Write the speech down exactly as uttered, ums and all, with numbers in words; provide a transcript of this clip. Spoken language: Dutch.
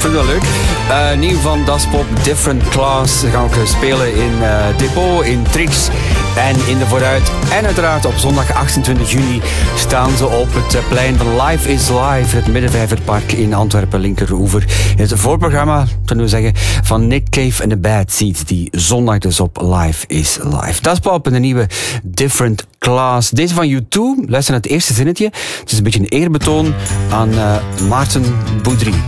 vind het wel leuk. Uh, nieuw van Das Pop, Different Class. Ze gaan ook spelen in uh, Depot, in Trix en in de Vooruit. En uiteraard op zondag achtentwintig juni staan ze op het plein van Life is Live, het Middenvijverpark in Antwerpen, linkeroever. Het voorprogramma, kunnen we zeggen, van Nick Cave en The Bad Seeds, die zondag dus op Life is Live. Das Pop en de nieuwe Different Class. Deze van U twee, luister naar het eerste zinnetje. Het is een beetje een eerbetoon aan uh, Maarten Boudry.